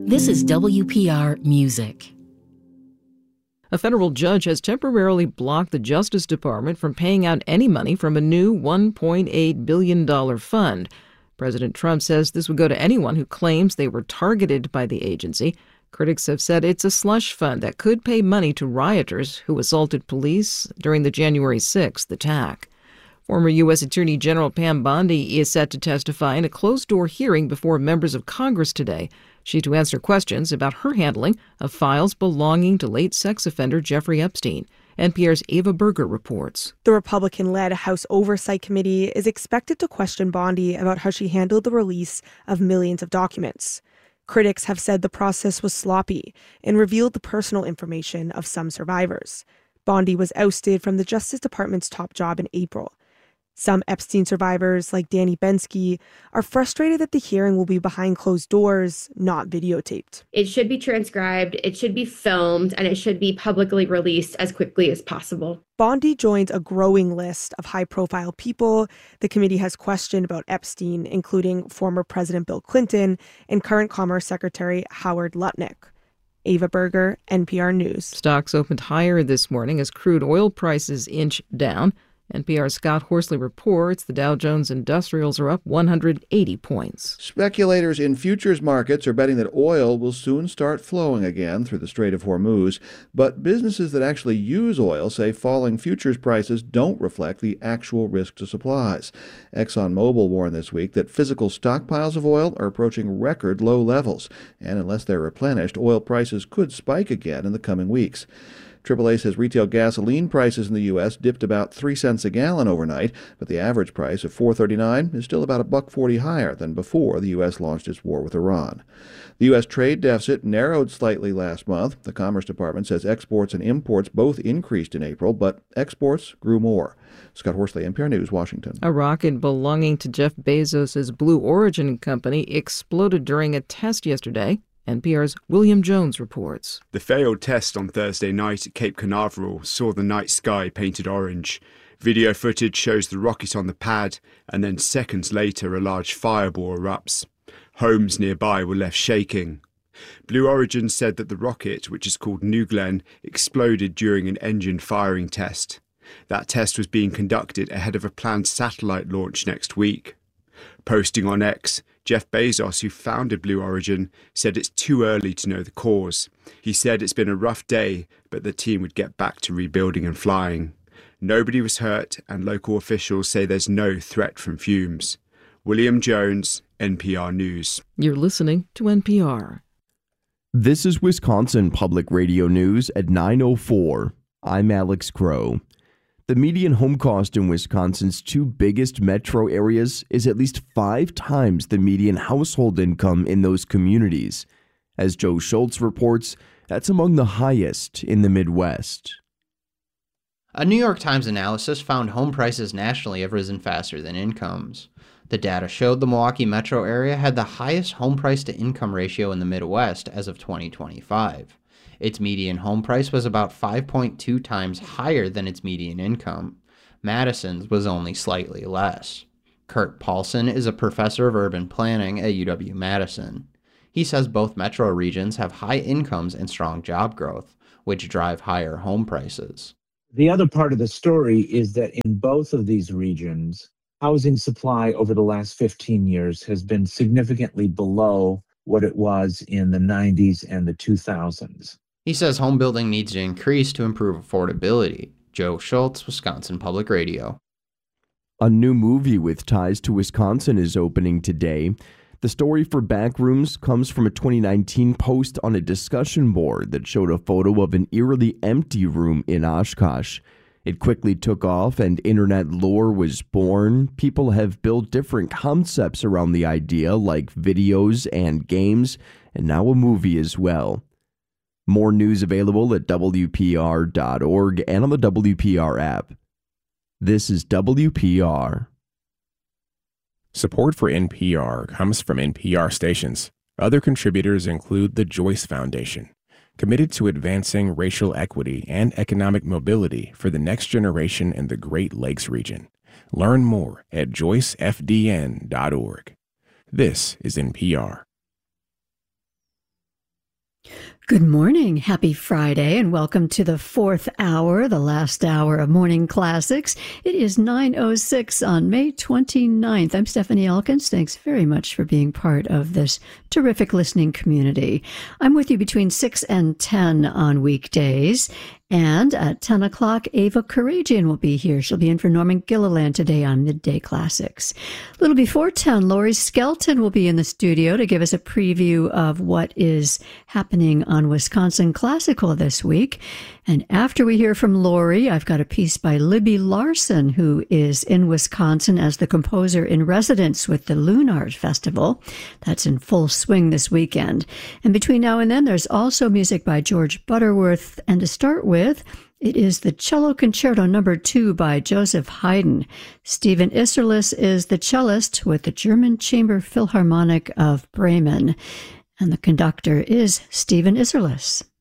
This is WPR Music. A federal judge has temporarily blocked the Justice Department from paying out any money from a new $1.8 billion fund. President Trump says this would go to anyone who claims they were targeted by the agency. Critics have said it's a slush fund that could pay money to rioters who assaulted police during the January 6th attack. Former U.S. Attorney General Pam Bondi is set to testify in a closed-door hearing before members of Congress today. She's to answer questions about her handling of files belonging to late sex offender Jeffrey Epstein. NPR's Ava Berger reports. The Republican-led House Oversight Committee is expected to question Bondi about how she handled the release of millions of documents. Critics have said the process was sloppy and revealed the personal information of some survivors. Bondi was ousted from the Justice Department's top job in April. Some Epstein survivors, like Danny Bensky, are frustrated that the hearing will be behind closed doors, not videotaped. It should be transcribed, it should be filmed, and it should be publicly released as quickly as possible. Bondi joins a growing list of high-profile people the committee has questioned about Epstein, including former President Bill Clinton and current Commerce Secretary Howard Lutnick. Ava Berger, NPR News. Stocks opened higher this morning as crude oil prices inch down. NPR's Scott Horsley reports the Dow Jones Industrials are up 180 points. Speculators in futures markets are betting that oil will soon start flowing again through the Strait of Hormuz, but businesses that actually use oil say falling futures prices don't reflect the actual risk to supplies. ExxonMobil warned this week that physical stockpiles of oil are approaching record low levels, and unless they're replenished, oil prices could spike again in the coming weeks. AAA says retail gasoline prices in the U.S. dipped about 3 cents a gallon overnight, but the average price of $4.39 is still about $1.40 higher than before the U.S. launched its war with Iran. The U.S. trade deficit narrowed slightly last month. The Commerce Department says exports and imports both increased in April, but exports grew more. Scott Horsley, NPR News, Washington. A rocket belonging to Jeff Bezos' Blue Origin company exploded during a test yesterday. NPR's William Jones reports. The failed test on Thursday night at Cape Canaveral saw the night sky painted orange. Video footage shows the rocket on the pad, and then seconds later a large fireball erupts. Homes nearby were left shaking. Blue Origin said that the rocket, which is called New Glenn, exploded during an engine firing test. That test was being conducted ahead of a planned satellite launch next week. Posting on X, Jeff Bezos, who founded Blue Origin, said it's too early to know the cause. He said it's been a rough day, but the team would get back to rebuilding and flying. Nobody was hurt, and local officials say there's no threat from fumes. William Jones, NPR News. You're listening to NPR. This is Wisconsin Public Radio News at 9:04. I'm Alex Crow. The median home cost in Wisconsin's two biggest metro areas is at least 5 times the median household income in those communities. As Joe Schultz reports, that's among the highest in the Midwest. A New York Times analysis found home prices nationally have risen faster than incomes. The data showed the Milwaukee metro area had the highest home price to income ratio in the Midwest as of 2025. Its median home price was about 5.2 times higher than its median income. Madison's was only slightly less. Kurt Paulson is a professor of urban planning at UW-Madison. He says both metro regions have high incomes and strong job growth, which drive higher home prices. The other part of the story is that in both of these regions, housing supply over the last 15 years has been significantly below what it was in the 90s and the 2000s. He says home building needs to increase to improve affordability. Joe Schultz, Wisconsin Public Radio. A new movie with ties to Wisconsin is opening today. The story for Backrooms comes from a 2019 post on a discussion board that showed a photo of an eerily empty room in Oshkosh. It quickly took off and internet lore was born. People have built different concepts around the idea, like videos and games, and now a movie as well. More news available at WPR.org and on the WPR app. This is WPR. Support for NPR comes from NPR stations. Other contributors include the Joyce Foundation, committed to advancing racial equity and economic mobility for the next generation in the Great Lakes region. Learn more at joycefdn.org. This is NPR. Good morning. Happy Friday, and welcome to the fourth hour, the last hour of Morning Classics. It is 9:06 on May 29th. I'm Stephanie Elkins. Thanks very much for being part of this terrific listening community. I'm with you between 6 and 10 on weekdays. And at 10 o'clock, Ava Karagian will be here. She'll be in for Norman Gilliland today on Midday Classics. A little before 10, Laurie Skelton will be in the studio to give us a preview of what is happening on Wisconsin Classical this week. And after we hear from Laurie, I've got a piece by Libby Larson, who is in Wisconsin as the composer in residence with the Lunard Festival. That's in full swing this weekend. And between now and then, there's also music by George Butterworth. And to start with, it is the Cello Concerto No. 2 by Joseph Haydn. Stephen Isserlis is the cellist with the German Chamber Philharmonic of Bremen. And the conductor is Stephen Isserlis.